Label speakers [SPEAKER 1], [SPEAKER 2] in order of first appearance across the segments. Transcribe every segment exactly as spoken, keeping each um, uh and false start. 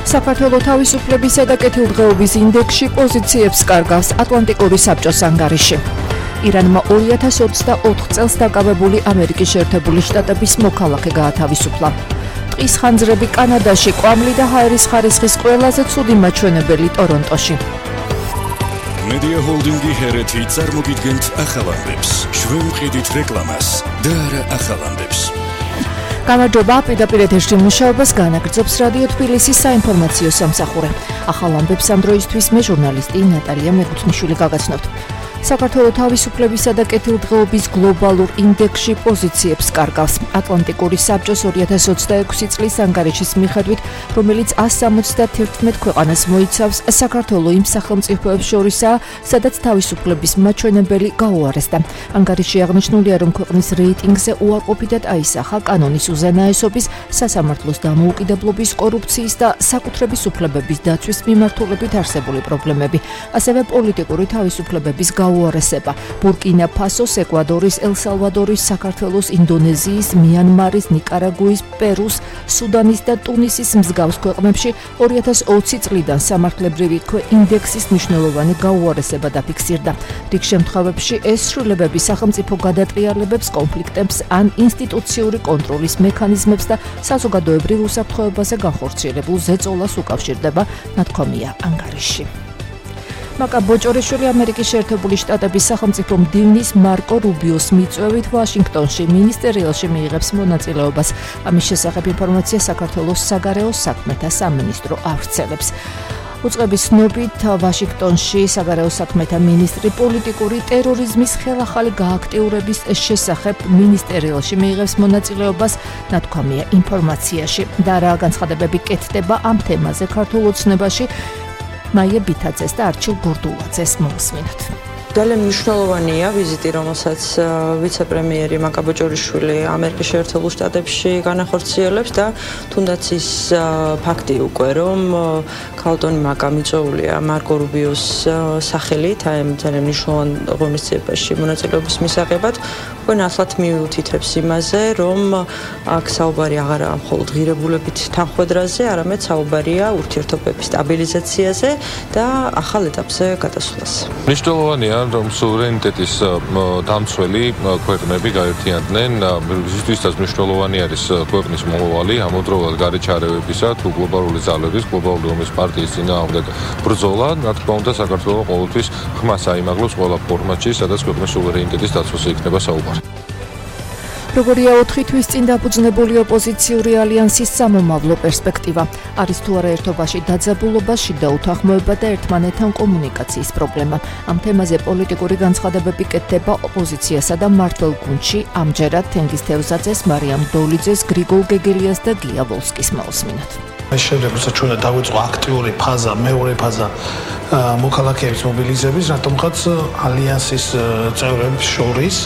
[SPEAKER 1] საქართველოს თავისუფლებისა და კეთილდღეობის ინდექსში პოზიციებს კარგავს ატლანტიკური საბჭოს ანგარიში. ირანმა ორი ათას ოცდაოთხ წელს დაკავებული ამერიკის შეერთებული შტატების მოქალაქე გაათავისუფლა. ტყის ხანძრები კანადაში, კვამლი და ჰაერის ხარისხის ყველაზე ცუდი მაჩვენებელი ტორონტოში.
[SPEAKER 2] Media Holdingi ჰერეთი წარმოგიდგენთ ახალამდებს, შვენყიდით რეკლამას და არა ახალამდებს.
[SPEAKER 1] გამარჯობა, პირდაპირ ეთერში მუშაობას განაგრძობს რადიო თბილისის საინფორმაციო სამსახური. ახალამდებს ამ დროისთვის მე ჟურნალისტი ნატალია მეგუთნიშვილი გაგაცნობთ. საქართველოს თავისუფლებისა და კეთილდღეობის გლობალურ ინდექსში პოზიციებს კარგავს ატლანტიკური საბჭოს ორი ათას ოცდაექვსი წლის ანგარიშის მიხედვით, რომელიც ასს სამოცდათერთმეტ ქვეყანას მოიცავს, საქართველოს იმ სახელმწიფოებს შორისაა, სადაც თავისუფლების მაჩვენებელი გაუარესდა. ანგარიში აღნიშნულია, რომ ქვეყნის რეიტინგზე უარყოფითად აისახა კანონის უზენაესობის, სასამართლოს დამოუკიდებლობის, კორუფციის და საკუთრების უფლებების დაცვის მიმართულებით არსებული პრობლემები, ასევე პოლიტიკური თავისუფლებების გაუარესება. ბურკინა ფასოს, ეკვადორის, ელ-სალვადორის, საქართველოს, ინდონეზიის, მიანმარის, ნიკარაგუის, პერუს, სუდანის და ტუნისის მსგავს ქვეყნებში ორი ათას ოცი წლიდან სამართლებრივი ინდექსის მნიშვნელოვანი გაუარესება დაფიქსირდა. რიგ შემთხვევებში ეს ცვლილებები სახელმწიფო გადატრიალებებს, კონფლიქტებს ან ინსტიტუციური კონტროლის მექანიზმებს და საზოგადოებრივ უსაფრთხოებაზე განხორციელებულ ზეწოლას უკავშირდება, ნათქვამია ანგარიში. მაკა ბოჭორიშვილი ამერიკის შეერთებული შტატების სახელმწიფო მდივნის მარკო რუბიოს მიწვევით ვაშინგტონში მინისტერიალში მიიღებს მონაწილეობას. ამის შესახებ ინფორმაცია საქართველოს საგარეო საქმეთა სამინისტრო ავრცელებს. უწყების ცნობით, ვაშინგტონში საგარეო საქმეთა მინისტრი პოლიტიკური ტერორიზმის ხელახალი გააქტიურების შესახებ მინისტერიალში მიიღებს მონაწილეობას, ნათქვამია ინფორმაციაში. და რა განცხადებები კეთდება ამ თემაზე ქართულ ოცნებაში, მაია ბითაძეს და არჩილ გურდულაძეს მოусმინოთ.
[SPEAKER 3] ძალიან მნიშვნელოვანია ვიზიტი, რომელსაც ვიცე-პრემიერი მაკა ბოჭორიშვილი ამერიკის შეერთებულ შტატებში განახორციელებს და თუნდაც ის ფაქტი უკვე, რომ ქალბატონი მაკა მიწვეულია მარკო რუბიოს სახელით, აი ამ ძალიან მნიშვნელოვან ღონისძიებაში მონაწილეობის მისაღებად, უკვე ნათლად მიუთითებს იმაზე, რომ აქ საუბარი აღარაა მხოლოდ ღირებულებით თანხმედრაზე, არამედ საუბარია ურთიერთობების სტაბილიზაციაზე და ახალ ეტაპზე გადასვლას.
[SPEAKER 4] მნიშვნელოვანია რომ სუვერენიტეტის დამცველი ქვეყნები გაერთიანდნენ, ისთვისაც მნიშვნელოვანი არის ქვეყნის მომავალი, ამავდროულად გარეჩარევებისა თუ გლობალური ძალების, გლობალური ომის პარტიის წინააღმდეგ ბრძოლა, რა თქმა უნდა, საქართველოს ყოველთვის ხმას აიმაღლებს ყველა ფორმატში, სადაც ქვეყნის სუვერენიტეტის დაცვაზე იქნება საუბარი.
[SPEAKER 1] როგორია ოთხი თვის წინ დაფუძნებული ოპოზიციური ალიანსის სამომავლო პერსპექტივა? არის თუ არა ერთობაში დაძაბულობა, შიდა უთანხმოება და ერთმანეთთან კომუნიკაციის პრობლემა? ამ თემაზე პოლიტიკური განცხადებები კეთდება ოპოზიციასა და მართლ გუნდში, ამჯერად თენგიზ თევზაძეს, მარიამ დოლიძეს, გრიგოლ გეგელიას და გია ვოლსკის მოусმინოთ.
[SPEAKER 5] ეს შემდეგ როცა ჩვენ დავიწყო აქტიური ფაზა, მეორე ფაზა მოქალაქეების მობილიზების, რატომღაც ალიანსის წევრებს შორის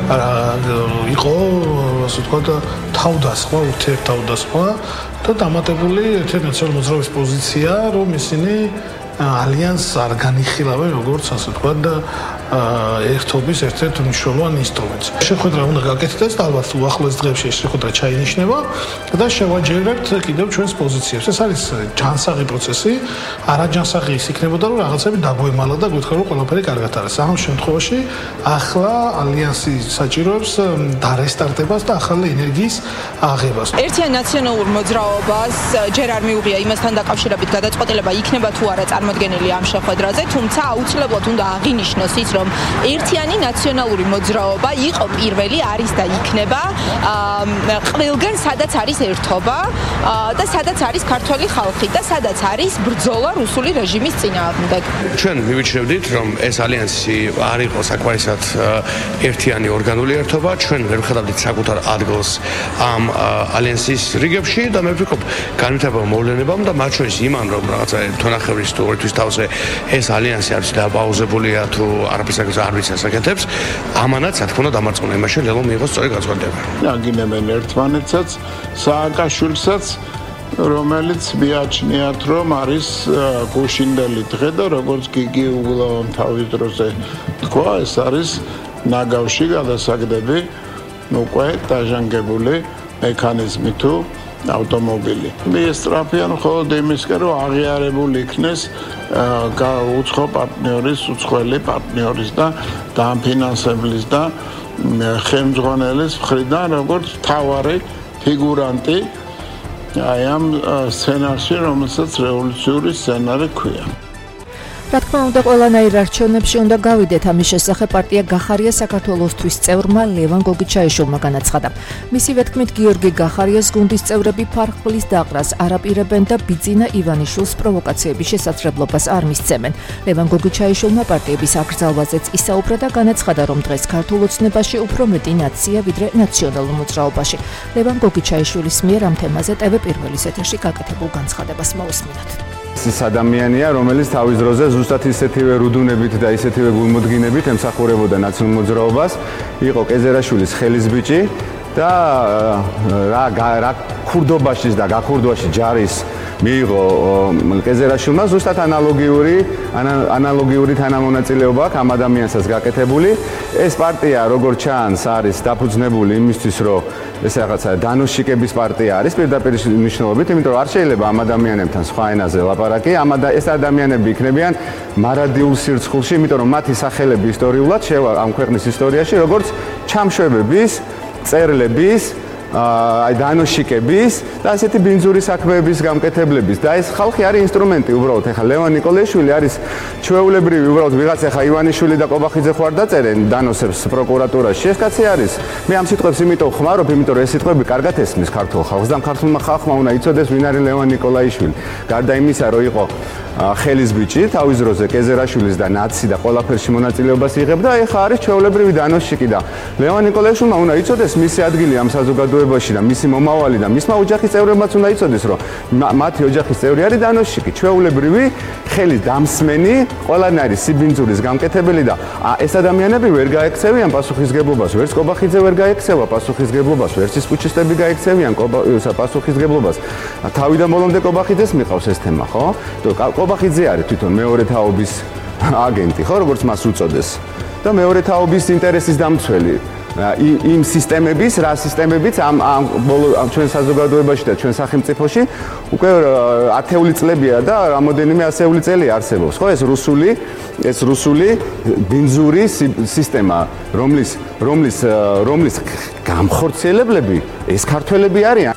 [SPEAKER 5] იყო, ასე ვთქვათ, თავდასხმა, ურთიერთთავდასხმა და დამატებული ერთ-ერთი ნაციონალური მოძრაობის პოზიცია, რომ ისინი ალიანსს არ განიხილავენ როგორც, ასე ვთქვათ, ერთობის ერთ-ერთ მნიშვნელოვან ინსტრუმენტს. შეხვედრა უნდა გაკეთდეს და ალბათ უახლოეს დღეებში ეს შეხვედრა ჩაინიშნება და შევაჯერებთ კიდევ ჩვენს პოზიციებს. ეს არის ჯანსაღი პროცესი, არაჯანსაღი ის იქნებოდა, რომ რაღაცები დაგვემალა და გვეთქვა, რომ ყველაფერი კარგად არის. ამ შემთხვევაში ახლა ალიანსი საჭიროებს დარესტარტებას და ახალი ენერგიის აღებას.
[SPEAKER 6] ერთიან ნაციონალურ მოძრაობას ჯერ არ მიუღია იმასთან დაკავშირებით გადაწყვეტილება იქნება თუ არა წარმოდგენილი ამ შეხვედრაზე, თუმცა აუცილებლად უნდა აღინიშნოს ის, რომ ერთიანი ნაციონალური მოძრაობა იყო პირველი, არის და იქნება ყველგან, სადაც არის ერთობა და სადაც არის ქართველი ხალხი და სადაც არის ბრძოლა რუსული რეჟიმის წინააღმდეგ.
[SPEAKER 7] ჩვენ მივიჩნევდით, რომ ეს ალიანსი არ იყო საკმარისად ერთიანი ორგანული ერთობა, ჩვენ ვერ ვხედავდით საკუთარ ადგილს ამ ალიანსის რიგებში და მე ვფიქრობ, განვითარებამ მოვლენებამ და მათ შორის იმან, რომ რაღაცა თონახევრის თუ ორ თვის თავზე ეს ალიანსი არის დაპაუზებულია თუ არაფერს არ ვიცი ასაკეთებს, ამანაც რა თქმა უნდა დამარცხონა იმაში, რომ მიიღოს სწორი განცხადება.
[SPEAKER 8] აგინებენ ერთმანეთსაც, სააკაშვილსაც, რომელიც მიაჩნიათ, რომ არის გუშინდელი დღე და როგორც გიგი უგულავამ თავის დროზე თქვა, ეს არის ნაგავში გადასაგდები უკვე დაჟანგებული მექანიზმი თუ ავტომობილი. მიესწრაფიან მხოლოდ იმისკენ, რომ აღიარებული იქნეს უცხო პარტნიორის, უცხოელი პარტნიორის და დამფინანსებლის და ხელმძღვანელის მხრიდან როგორც მთავარი ფიგურანტი აი ამ სცენარში, რომელსაც რევოლუციური სცენარი ქვია.
[SPEAKER 1] რა თქმა უნდა, ყველანაირ არჩევნებში უნდა გავიდეთ. ამის შესახებ პარტია გახარია საქართველოსთვის წევრმა ლევან გოგიჩაიშვილმა განაცხადა. მისივე თქმით, გიორგი გახარიას გუნდის წევრები ფარხლის დაყრას არ აპირებენ და ბიძინა ივანიშვილს პროვოკაციების შესაძლებლობას არ მისცემენ. ლევან გოგიჩაიშვილმა პარტიების აკრძალვაზეც ისაუბრა და განაცხადა, რომ დღეს ქართულ ოცნებაში უფრო მეტი ნაცია, ვიდრე ნაციონალურ მოძრაობაში. ლევან გოგიჩაიშვილის მიერ ამ თემაზე ტევ პირველის ეთერში გაკეთებულ განცხადებას მოусმინოთ.
[SPEAKER 9] ის ადამიანია, რომელიც თავის დროზე ზუსტად ისეთივე რუდუნებით და ისეთივე გულმოდგინებით ემსახურებოდა ნაციონალურ მოძრაობას, იყო კეზერაშვილის ხელის ბიჭი და რა რა ქურდობაშიც და გაქურდობაში ჯარის მიიღო კეზერაშვილმა ზუსტად ანალოგიური ანალოგიური თანამონაწილეობა აქ ამ ადამიანსაც გაკეთებული. ეს პარტია, როგორც ჩანს, არის დაფუძნებული იმისთვის, რომ ეს რაღაცა დანოშიკების პარტია არის პირდაპირ მნიშვნელობით, იმიტომ რომ არ შეიძლება ამ ადამიანებთან სხვა ენაზე ლაპარაკი. ამ ეს ადამიანები იქნებიან მარადიულ სირცხულში, იმიტომ რომ მათი სახელები ისტორიულად შევა ამ ქვეყნის ისტორიაში, როგორც ჩამშვებების, წერლების აი დანოშიკების და ასეთი ბინძური საქმეების გამკეთებლების და ეს ხალხი არის ინსტრუმენტი უბრალოდ. ეხლა ლევან ნიკოლაიშვილი არის ჩვეულებრივი უბრალოდ ვიღაც ეხლა ივანიშვილი და ყობახიძე ხوار დაწერენ დანოსებს პროკურატურაში. ეს კაცი არის. მე ამ სიტყვებს იმიტომ ხმარობ, იმიტომ რომ ეს სიტყვები კარგად ესმის ქართულ ხალხს და ქართულმა ხალხმა უნდა იცოდეს ვინ არის ლევან ნიკოლაიშვილი. გარდა იმისა, რომ იყო ხელის ბიჭი, თავის დროზე კეზერაშვილის და ნაცი და ყველაფერში მონაწილეობას იღებდა, ეხლა არის ჩვეულებრივი დანოშიკი და ლევან ნიკოლაიშვილმა უნდა იცოდეს მისი ადგილი ამ საზოგადოებაში და მისი მომავალი და მისმა ოჯახის წევრებმაც უნდა იცოდეს, რომ მათი ოჯახის წევრი არის დანოშიკი, ჩვეულებრივი ხელის დამსმენი, ყველანაირი სიბინძურის გამკეთებელი და ეს ადამიანები ვერ გაექცევიან პასუხისგებლობას, ვერც ყობახიძე ვერ გაექცევა პასუხისგებლობას, ვერც ის პუჩისტები გაექცევიან პასუხისგებლობას. თავიდან ბოლომდე ყობახიძეს მიყავს ეს თემა, ხო? ყობახიძე არის თვითონ მეორე თაობის აგენტი, ხო, როგორც მას უწოდეს. და მეორე თაობის ინტერესის დამცველი. იმ სისტემების, რა სისტემებიც ამ ამ ჩვენ საზოგადოებაში და ჩვენ სახელმწიფოში უკვე ათეული წლებია და რამოდენიმე ასეული წელი არსებობს, ხო? ეს რუსული, ეს რუსული ბინძური სისტემა, რომლის რომლის რომლის გამხორციელებლები ეს ქართველები არიან.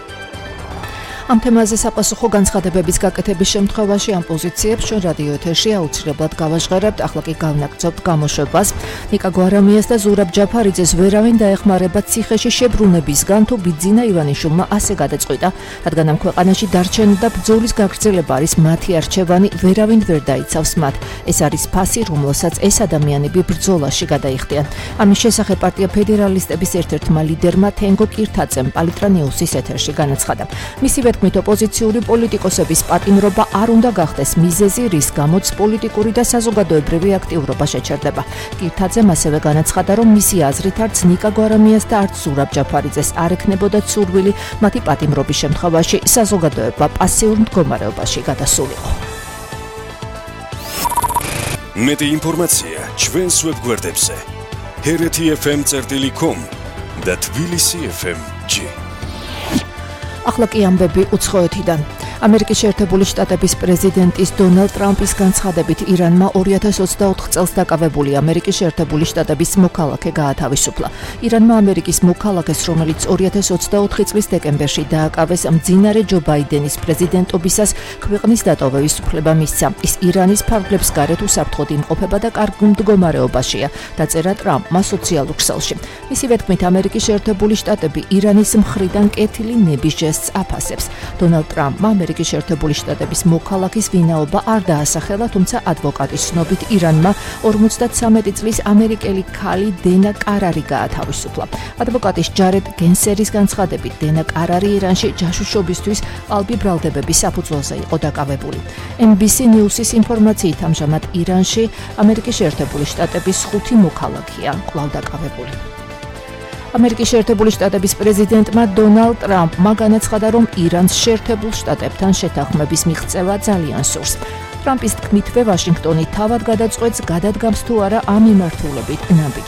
[SPEAKER 1] ამ თემაზე საპასუხო განცხადებების გაკეთების შემთხვევაში ამ პოზიციებს ჩვენ რადიო ეთერში აუცილებლად გავაჟღერებთ. ახლა კი გავნაგრძობთ გამოშვებას. ნიკა გვარამიას და ზურაბ ჯაფარიძეს ვერავინ დაეხმარება ციხეში შებრუნებისგან, თუ ბიძინა ივანიშვილმა ასე გადაწყვიტა, რადგან ამ ქვეყანაში დარჩენა და ბრძოლის გაგრძელება არის მათი არჩევანი, ვერავინ ვერ დაიცავს მათ. ეს არის ფასი, რომელსაც ეს ადამიანები ბრძოლაში გადაიხდიან. ამის შესახებ პარტია ფედერალისტების ერთ-ერთმა ლიდერმა თენგო კირთაძემ პალიტრა ნიუსის ეთერში განაცხადა. მისივე თქმით, ოპოზიციური პოლიტიკოსების პატიმრობა არ უნდა გახდეს მიზეზი, რის გამოც პოლიტიკური და საზოგადოებრივი აქტიურობა შეჩერდება. კირთაძემ ასევე განაცხადა, რომ მისი აზრით არც ნიკა გვარამიას და არც ზურაბ ჯაფარიძეს არ ექნებოდა ცურვილი მათი პატიმრობის შემთხვევაში საზოგადოება პასიურ მდგომარეობაში გადასულიყო.
[SPEAKER 2] მეტი ინფორმაცია ჩვენს ვებგვერდებზე ჰერეთი ეფ ემ წერტილი კომ და თბილისი ეფ ემ ჯი.
[SPEAKER 1] ახლა კი ამბები უცხოეთიდან. ამერიკის შეერთებული შტატების პრეზიდენტის დონალდ ტრამპის განცხადებით ირანმა ორი ათას ოცდაოთხ წელს დაკავებული ამერიკის შეერთებული შტატების მოქალაქე გაათავისუფლა. ირანმა ამერიკის მოქალაქეს, რომელიც ორი ათას ოცდაოთხი წლის დეკემბერში დააკავეს მძინარე ჯო ბაიდენის პრეზიდენტობისას, ქვეყნის დატოვების უფლება მისცა. ის ირანის ფარგლებს გარეთ უსაფრთხოდ იმყოფება და კარგ მდგომარეობაშია, დაწერა ტრამპმა სოციალურ ქსელში. მისივე თქმით, ამერიკის შეერთებული შტატები ირანის მხრიდან კეთილი ნების ჟესტს აფასებს. დონალდ ტრამპმა ამერიკის შეერთებული შტატების მოქალაქის ვინაობა არ დაასახელა, თუმცა ადვოკატის ცნობით ირანმა ორმოცდათვრამეტი წლის ამერიკელი ქალი დენა კარარი გაათავისუფლა. ადვოკატის ჯარედ გენსერის განცხადებით, დენა კარარი ირანში ჯაშუშობისთვის ყალბი ბრალდებების საფუძველზე იყო დაკავებული. ენ ბი სი ნიუსის ინფორმაციით, ამჟამად ირანში ამერიკის შეერთებული შტატების ხუთი მოქალაქეა კვლავ დაკავებული. ამერიკის შეერთებული შტატების პრეზიდენტმა დონალდ ტრამპმა განაცხადა, რომ ირანს შეერთებულ შტატებთან შეთანხმების მიღწევა ძალიან სურს. ტრამპის თქმითვე ვაშინგტონი თავად გადაწყვეტს გადადგამს თუ არა ამ მიმართულებით ნაბიჯს.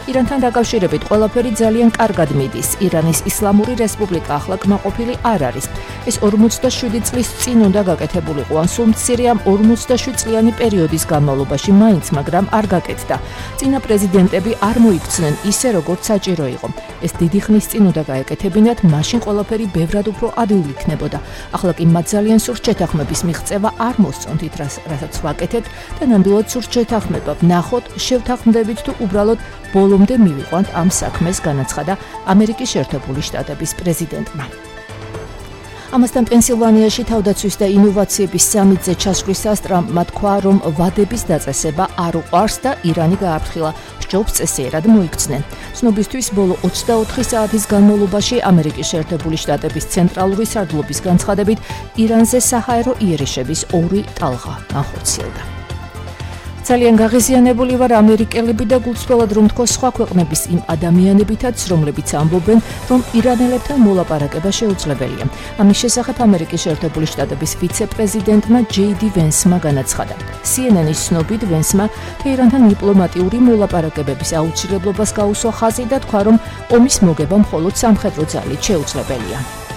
[SPEAKER 1] ირანთან დაკავშირებით ყველაფერი ძალიან კარგად მიდის. ირანის ისლამური რესპუბლიკა ახლა კმაყოფილი არ არის. ეს ორმოცდაშვიდი წლის წინ უნდა გაკეთებულიყო, ან სულ მცირე ამ ორმოცდაშვიდ წლიანი პერიოდის განმავლობაში მაინც, მაგრამ არ გაკეთდა. წინა პრეზიდენტები არ მოიქცნენ ისე, როგორც საჭირო იყო. ეს დიდი ხნის წინ უნდა გაეკეთებინათ, მაშინ ყველაფერი ბევრად უფრო ადვილი იქნებოდა. ახლა კი მათ ძალიან სურთ შეთანხმების მიღწევა არ მოსწონთ, რასაც ვაკეთებთ და ნამდვილად სურთ შეთანხმება. ვნახოთ, შევთანხმდებით თუ უბრალოდ ბოლომდე მივიყვანთ ამ საქმეს, განაცხადა ამერიკის შეერთებული შტატების პრეზიდენტმა. ამასთან პენსილვანიაში თავდაცვის და ინოვაციების სამიტზე ჩასვლისას ტრამპმა თქვა, რომ ვადების დაწესება არ უყვარს და ირანი გააფრთხილა, სჯობს წესიერად მოიქცნენ. ცნობისთვის ბოლო ოცდაოთხი საათის განმავლობაში ამერიკის შეერთებული შტატების ცენტრალური სარდლობის განცხადებით ირანზე საჰაერო იერიშების ორი ტალღა ახორციელდა. ძალიან გაღიზიანებული ვარ ამერიკელები და გულწრფელად რომ თქო სხვა ქვეყნების იმ ადამიანებითაც, რომლებიც ამბობენ, რომ ირანელებთან მოლაპარაკება შეუძლებელია. ამის შესახებ ამერიკის შეერთებული შტატების ვიცე-პრეზიდენტმა ჯეი დი ვენსმა განაცხადა. სი ენ ენ-ის ცნობით ვენსმა ირანთან დიპლომატიური მოლაპარაკებების აუცილებლობას გაუსვა ხაზი და თქვა, რომ ომის მოგება მხოლოდ სამხედრო ძალით შეუძლებელია.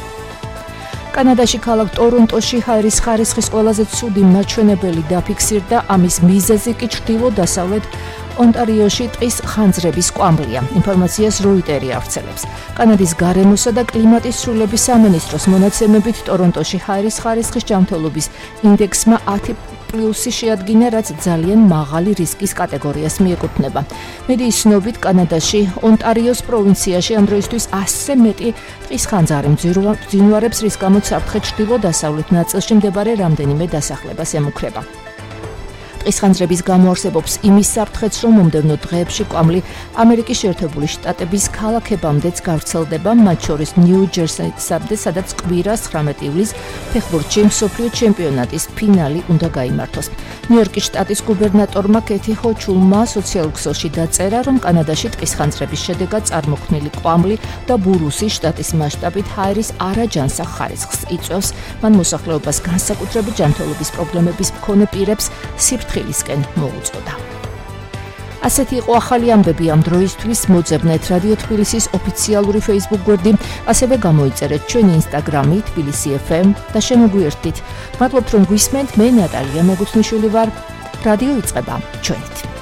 [SPEAKER 1] კანადაში ქალაქ ტორონტოში ჰაერის ხარისხის ყველაზე ცუდი მაჩვენებელი დაფიქსირდა, ამის მიზეზი კი ჩრდილო-დასავლეთ ონტარიოში ტყის ხანძრების კვამლია. ინფორმაციას როიტერი ავრცელებს. კანადის გარემოსა და კლიმატის სრულების სამინისტროს მონაცემებით ტორონტოში ჰაერის ხარისხის ჯანმრთელობის ინდექსმა ათი პლუსი შეადგინა, რაც ძალიან მაღალი რისკის კატეგორიას მიეკუთვნება. მედიის ცნობით, კანადაში ონტარიოს პროვინციაში ამ დროისთვის ასზე მეტი ტყის ხანძარი მძინვარებს, რის გამოც საფრთხე ჩრდილო-დასავლეთ ნაწილში მდებარე რამდენიმე დასახლებას ემუქრება. ტყის ხანძრების გამო არსებობს იმის საფრთხეც, რომ მომდევნო დღეებში კვამლი ამერიკის შეერთებული შტატების ქალაქებამდეც გავრცელდება, მათ შორის ნიუ-ჯერსიამდე, სადაც კვირას ცხრამეტი ივლისს ფეხბურთში მსოფლიო ჩემპიონატის ფინალი უნდა გაიმართოს. ნიუ-იორკის შტატის გუბერნატორმა კეთი ჰოჩულმა სოციალურ ქსელში დაწერა, რომ კანადაში ტყის ხანძრების შედეგად წარმოქმნილი კვამლი და ბურუსი შტატის მასშტაბით ჰაერის არაჯანსაღ ხარისხს იწვევს. მან მოსახლეობას განსაკუთრებით ჯანმრთელობის პრობლემების მქონე პირებს სიფრთხილისკენ მოუწოდა. ასეთი იყო ახალი ამბები ამ დროისთვის. მოძებნეთ რადიო თბილისის ოფიციალური Facebook გვერდი, ასევე გამოიწერეთ ჩვენი Instagram-ი თბილისი ეფ ემ და შემოგვიერთდით. მადლობთ რომ გვისმენთ, მე ნატალია მეგუთნიშვილი ვარ. რადიო იწყება ჩვენით.